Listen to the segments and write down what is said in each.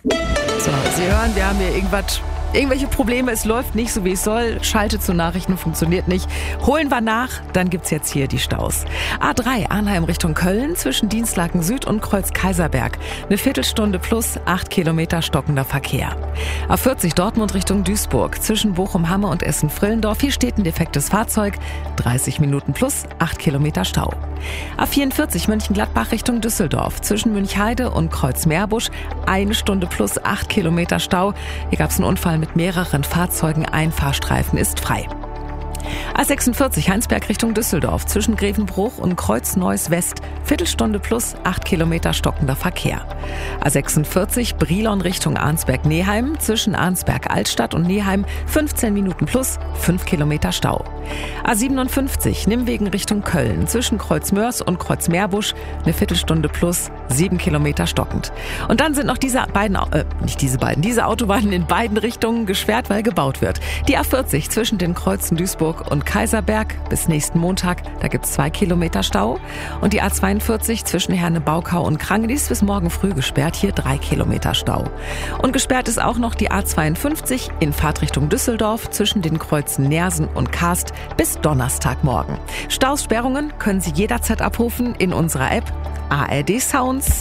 So, Sie hören, wir haben hier irgendwelche Probleme, es läuft nicht so wie es soll, Schalte zu Nachrichten funktioniert nicht. Holen wir nach, dann gibt's jetzt hier die Staus. A3 Arnheim Richtung Köln zwischen Dienstlaken Süd und Kreuz Kaiserberg. Eine Viertelstunde plus 8 Kilometer stockender Verkehr. A40 Dortmund Richtung Duisburg zwischen Bochum-Hamme und Essen-Frillendorf. Hier steht ein defektes Fahrzeug. 30 Minuten plus 8 Kilometer Stau. A44 Mönchengladbach Richtung Düsseldorf zwischen Münchheide und Kreuz-Meerbusch. 1 Stunde plus 8 Kilometer Stau. Hier gab's einen Unfall mit mehreren Fahrzeugen. Ein Fahrstreifen ist frei. A46 Heinsberg Richtung Düsseldorf zwischen Grevenbruch und Kreuz-Neuss West. Viertelstunde plus 8 Kilometer stockender Verkehr. A46 Brilon Richtung Arnsberg-Neheim zwischen Arnsberg-Altstadt und Neheim 15 Minuten plus 5 Kilometer Stau. A57 Nimwegen Richtung Köln zwischen Kreuz-Mörs und Kreuz-Meerbusch eine Viertelstunde plus 7 Kilometer stockend. Und dann sind noch diese Autobahnen in beiden Richtungen gesperrt, weil gebaut wird. Die A40 zwischen den Kreuzen Duisburg und Kaiserberg bis nächsten Montag, da gibt's 2 Kilometer Stau. Und die A42 zwischen Herne-Baukau und Krangen, die ist bis morgen früh gesperrt, hier 3 Kilometer Stau. Und gesperrt ist auch noch die A52 in Fahrtrichtung Düsseldorf zwischen den Kreuzen Nersen und Karst bis Donnerstagmorgen. Staussperrungen können Sie jederzeit abrufen in unserer App ARD Sounds.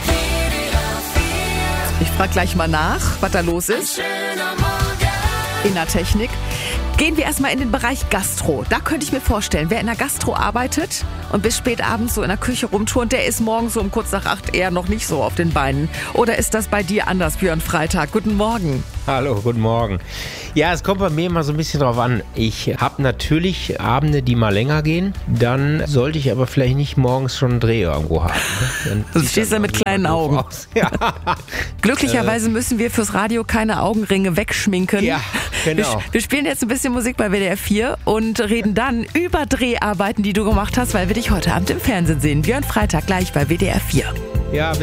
Ich frage gleich mal nach, was da los ist. In der Technik. Gehen wir erstmal in den Bereich Gastro. Da könnte ich mir vorstellen, wer in der Gastro arbeitet und bis spät abends so in der Küche rumturnt, der ist morgens so um kurz nach 8 eher noch nicht so auf den Beinen. Oder ist das bei dir anders, Björn Freitag? Guten Morgen. Hallo, guten Morgen. Ja, es kommt bei mir immer so ein bisschen drauf an. Ich habe natürlich Abende, die mal länger gehen. Dann sollte ich aber vielleicht nicht morgens schon einen Dreh irgendwo haben. Du stehst da mit kleinen Augen. Ja. Glücklicherweise müssen wir fürs Radio keine Augenringe wegschminken. Ja, genau. Wir spielen jetzt ein bisschen Musik bei WDR 4 und reden dann über Dreharbeiten, die du gemacht hast, weil wir dich heute Abend im Fernsehen sehen. Björn Freitag gleich bei WDR 4. Ja, bis